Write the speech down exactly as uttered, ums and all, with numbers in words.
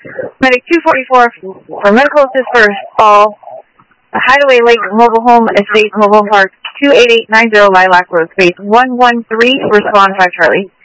Medic two forty-four for medical assist for all. Hideaway Lake Mobile Home Estate Mobile Park two eight eight nine zero Lilac Road, space one one three, respond five Charlie.